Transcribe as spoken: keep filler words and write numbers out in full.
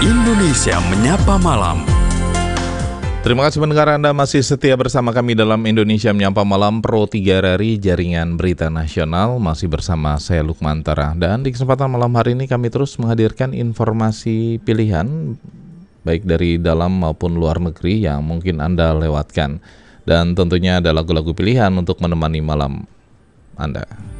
Indonesia Menyapa Malam. Terima kasih pendengar Anda masih setia bersama kami dalam Indonesia Menyapa Malam Pro tiga R R I Jaringan Berita Nasional. Masih bersama saya Lukman Tara. Dan di kesempatan malam hari ini kami terus menghadirkan informasi pilihan baik dari dalam maupun luar negeri yang mungkin Anda lewatkan. Dan tentunya ada lagu-lagu pilihan untuk menemani malam Anda.